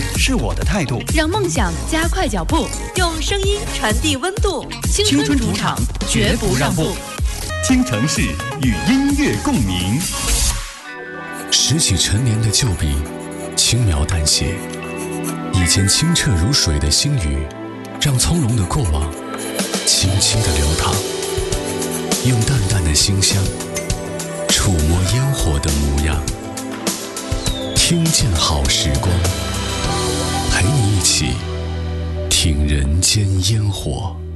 是我的态度。 让梦想加快脚步， 用声音传递温度。 青春主场，绝不让步。 京城市与音乐共鸣。 拾起陈年的旧笔，轻描淡写，以前清澈如水的星宇，让从容的过往轻轻地流淌，用淡淡的馨香触摸烟火的模样，听见好时光，陪你一起听人间烟火。